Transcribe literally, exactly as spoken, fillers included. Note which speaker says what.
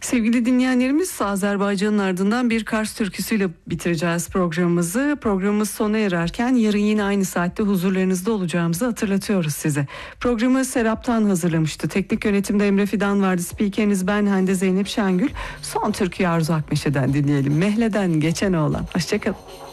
Speaker 1: Sevgili dinleyenlerimiz, Azerbaycan'ın ardından bir Kars türküsüyle bitireceğiz programımızı. Programımız sona ererken yarın yine aynı saatte huzurlarınızda olacağımızı hatırlatıyoruz size. Programı Serap'tan hazırlamıştı. Teknik yönetimde Emre Fidan vardı. Spikeriniz ben Hande Zeynep Şengül. Son türküyü Arzu Akmeşe'den dinleyelim. Mehle'den Geçen Oğlan. Hoşçakalın.